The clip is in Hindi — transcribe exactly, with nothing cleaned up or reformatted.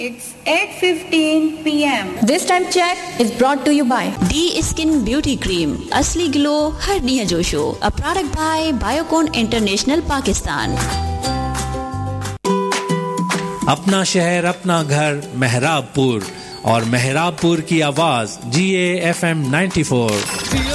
It's eight fifteen p m This time check is brought to you by D Skin Beauty Cream. असली ग्लो हर निया जोशो. A product by Biocon International Pakistan. अपना शहर अपना घर मेहराबपुर और मेहराबपुर की आवाज जी A F M ninety four